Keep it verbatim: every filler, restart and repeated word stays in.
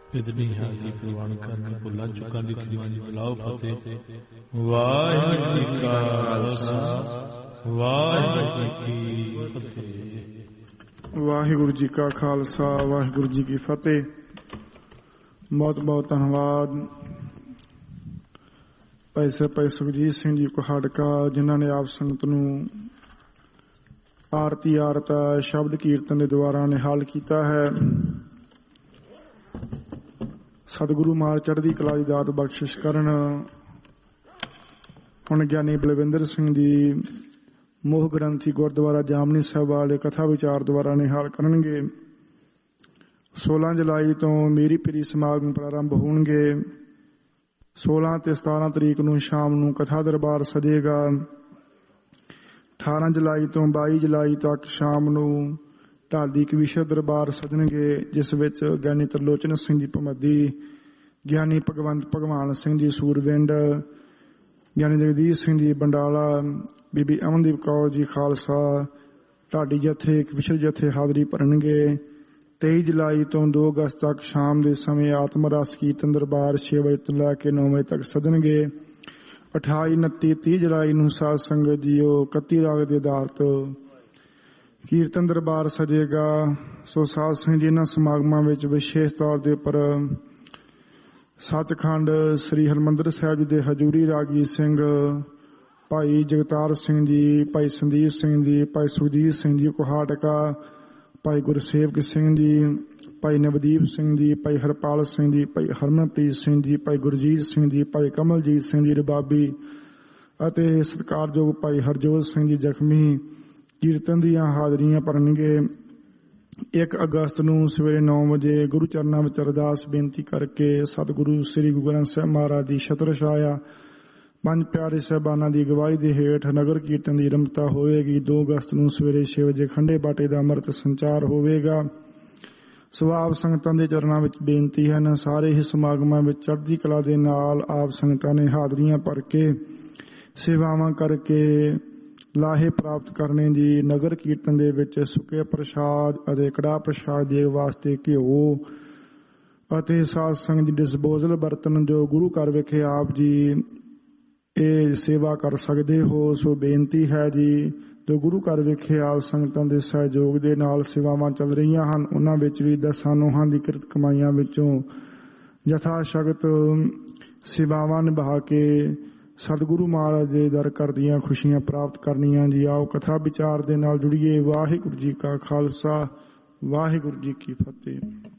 इतनी हाजिरी प्रवान करने भुला चुका दी खिदमत दी बुलाओ फतेह। वाहिगुरू जी का खालसा वाहिगुरू जी की फतेह। वाहिगुरू जी का खालसा वाहिगुरू जी की फतेह। बहुत बहुत धन्यवाद भाई ਸਾਹਿਬ ਭਾਈ ਸੁਖਜੀਤ ਸਿੰਘ ਜੀ ਕੁਹਾੜਕਾ, ਜਿਨ੍ਹਾਂ ਨੇ ਆਪ ਸੰਗਤ ਨੂੰ ਆਰਤੀ ਆਰਤਾ ਸ਼ਬਦ ਕੀਰਤਨ ਦੇ ਦੁਆਰਾ ਨਿਹਾਲ ਕੀਤਾ ਹੈ। ਸਤਿਗੁਰੂ ਮਾਲ ਚੜ੍ਹਦੀ ਕਲਾ ਦੀ ਦਾਤ ਬਖਸ਼ਿਸ਼ ਕਰਨ। ਹੁਣ ਗਿਆਨੀ ਬਲਵਿੰਦਰ ਸਿੰਘ ਜੀ ਮੋਹ ਗ੍ਰੰਥੀ ਗੁਰਦੁਆਰਾ ਜਾਮਨੀ ਸਾਹਿਬ ਵਾਲੇ ਕਥਾ ਵਿਚਾਰ ਦੁਆਰਾ ਨਿਹਾਲ ਕਰਨਗੇ। ਸੋਲਾਂ ਜੁਲਾਈ ਤੋਂ ਮੀਰੀ ਪੀਰੀ ਸਮਾਗਮ ਪ੍ਰਾਰੰਭ ਹੋਣਗੇ। ਸੋਲਾਂ ਤੇ ਸਤਾਰਾਂ ਤਰੀਕ ਨੂੰ ਸ਼ਾਮ ਨੂੰ ਕਥਾ ਦਰਬਾਰ ਸਜੇਗਾ। ਅਠਾਰਾਂ ਜੁਲਾਈ ਤੋਂ ਬਾਈ ਜੁਲਾਈ ਤੱਕ ਸ਼ਾਮ ਨੂੰ ਢਾਡੀ ਕਵੀਸ਼ਰ ਦਰਬਾਰ ਸਜਣਗੇ, ਜਿਸ ਵਿੱਚ ਗਿਆਨੀ ਤਰਲੋਚਨ ਸਿੰਘ ਜੀ ਭਮੱਦੀ, ਗਿਆਨੀ ਭਗਵੰਤ ਭਗਵਾਨ ਸਿੰਘ ਜੀ ਸੂਰਵਿੰਡ, ਗਿਆਨੀ ਜਗਦੀਸ਼ ਸਿੰਘ ਜੀ ਬੰਡਾਲਾ, ਬੀਬੀ ਅਮਨਦੀਪ ਕੌਰ ਜੀ ਖਾਲਸਾ ਢਾਡੀ ਜਥੇ ਕਵੀਸ਼ਰ ਜਥੇ ਹਾਜ਼ਰੀ ਭਰਨਗੇ। ਤੇਈ ਜੁਲਾਈ ਤੋਂ ਦੋ ਅਗਸਤ ਤੱਕ ਸ਼ਾਮ ਦੇ ਸਮੇਂ ਆਤਮ ਰਸ ਕੀਰਤਨ ਦਰਬਾਰ ਛੇ ਵਜੇ ਤੋਂ ਲੈ ਕੇ ਨੌ ਵਜੇ ਤੱਕ ਸਜਣਗੇ। ਅਠਾਈ ਉਨੱਤੀ ਤੀਹ ਜੁਲਾਈ ਨੂੰ ਸਾਧ ਸੰਗਤ ਜੀਓ ਇਕੱਤੀ ਰਾਗ ਦੇ ਆਧਾਰਿਤ ਕੀਰਤਨ ਦਰਬਾਰ ਸਜੇਗਾ। ਸੋ ਸਾਧ ਸੰਗਤ ਜੀ ਇਹਨਾਂ ਸਮਾਗਮਾਂ ਵਿੱਚ ਵਿਸ਼ੇਸ਼ ਤੌਰ ਦੇ ਉੱਪਰ ਸੱਚਖੰਡ ਸ੍ਰੀ ਹਰਿਮੰਦਰ ਸਾਹਿਬ ਜੀ ਦੇ ਹਜ਼ੂਰੀ ਰਾਗੀ ਸਿੰਘ ਭਾਈ ਜਗਤਾਰ ਸਿੰਘ ਜੀ, ਭਾਈ ਸੰਦੀਪ ਸਿੰਘ ਜੀ, ਭਾਈ ਸੁਖਜੀਤ ਸਿੰਘ ਜੀ ਕੁਹਾੜਕਾ, ਭਾਈ ਗੁਰਸੇਵਕ ਸਿੰਘ ਜੀ, ਭਾਈ ਨਵਦੀਪ ਸਿੰਘ ਜੀ, ਭਾਈ ਹਰਪਾਲ ਸਿੰਘ ਜੀ, ਭਾਈ ਹਰਮਨਪ੍ਰੀਤ ਸਿੰਘ ਜੀ, ਭਾਈ ਗੁਰਜੀਤ ਸਿੰਘ ਜੀ, ਭਾਈ ਕਮਲਜੀਤ ਸਿੰਘ ਜੀ ਰਬਾਬੀ ਅਤੇ ਸਤਿਕਾਰਯੋਗ ਭਾਈ ਹਰਜੋਤ ਸਿੰਘ ਜੀ ਜ਼ਖਮੀ ਕੀਰਤਨ ਦੀਆਂ ਹਾਜ਼ਰੀਆਂ ਭਰਨਗੇ। ਇੱਕ ਅਗਸਤ ਨੂੰ ਸਵੇਰੇ ਨੌ ਵਜੇ ਗੁਰੂ ਚਰਨਾਂ ਵਿੱਚ ਅਰਦਾਸ ਬੇਨਤੀ ਕਰਕੇ ਸਤਿਗੁਰੂ ਸ੍ਰੀ ਗੁਰੂ ਗ੍ਰੰਥ ਸਾਹਿਬ ਮਹਾਰਾਜ ਦੀ ਛਤਰ ਛਾਇਆ ਪੰਜ ਪਿਆਰੇ ਸਾਹਿਬਾਨਾਂ ਦੀ ਅਗਵਾਈ ਦੇ ਹੇਠ ਨਗਰ ਕੀਰਤਨ ਦੀ ਆਰੰਭਤਾ ਹੋਵੇਗੀ। ਦੋ ਅਗਸਤ ਨੂੰ ਸਵੇਰੇ ਛੇ ਵਜੇ ਖੰਡੇ ਬਾਟੇ ਦਾ ਅੰਮ੍ਰਿਤ ਸੰਚਾਰ ਹੋਵੇਗਾ। ਸੋ ਆਪ ਸੰਗਤਾਂ ਦੇ ਚਰਨਾਂ ਵਿੱਚ ਬੇਨਤੀ ਹਨ, ਸਾਰੇ ਹੀ ਸਮਾਗਮਾਂ ਵਿੱਚ ਚੜ੍ਹਦੀ ਕਲਾ ਦੇ ਨਾਲ ਆਪ ਸੰਗਤਾਂ ਨੇ ਹਾਜ਼ਰੀਆਂ ਭਰ ਕੇ ਸੇਵਾਵਾਂ ਕਰਕੇ ਲਾਹੇ ਪ੍ਰਾਪਤ ਕਰਨੇ ਜੀ। ਨਗਰ ਕੀਰਤਨ ਦੇ ਵਿੱਚ ਸੁੱਕੇ ਪ੍ਰਸ਼ਾਦ ਅਤੇ ਕੜਾਹ ਪ੍ਰਸ਼ਾਦ ਦੇ ਵਾਸਤੇ ਘਿਓ ਅਤੇ ਸਾਧ ਸੰਗਤ ਦੀ ਡਿਸਪੋਜ਼ਲ ਬਰਤਨ ਜੋ ਗੁਰੂ ਘਰ ਵਿਖੇ ਆਪ ਜੀ ਇਹ ਸੇਵਾ ਕਰ ਸਕਦੇ ਹੋ। ਸੋ ਬੇਨਤੀ ਹੈ ਜੀ, ਜੋ ਗੁਰੂ ਘਰ ਵਿਖੇ ਆਪ ਸੰਗਤਾਂ ਦੇ ਸਹਿਯੋਗ ਦੇ ਨਾਲ ਸੇਵਾਵਾਂ ਚੱਲ ਰਹੀਆਂ ਹਨ, ਉਹਨਾਂ ਵਿੱਚ ਵੀ ਦਸਾਂ ਨੋਹਾਂ ਦੀ ਕਿਰਤ ਕਮਾਈਆਂ ਵਿੱਚੋਂ ਯਥਾ ਸ਼ਕਤ ਸੇਵਾਵਾਂ ਨਿਭਾ ਕੇ ਸਤਿਗੁਰੂ ਮਹਾਰਾਜ ਦੇ ਦਰ ਕਰਦੀਆਂ ਖੁਸ਼ੀਆਂ ਪ੍ਰਾਪਤ ਕਰਨੀਆਂ ਜੀ। ਆਓ ਕਥਾ ਵਿਚਾਰ ਦੇ ਨਾਲ ਜੁੜੀਏ। ਵਾਹਿਗੁਰੂ ਜੀ ਕਾ ਖਾਲਸਾ ਵਾਹਿਗੁਰੂ ਜੀ ਕੀ ਫਤਿਹ।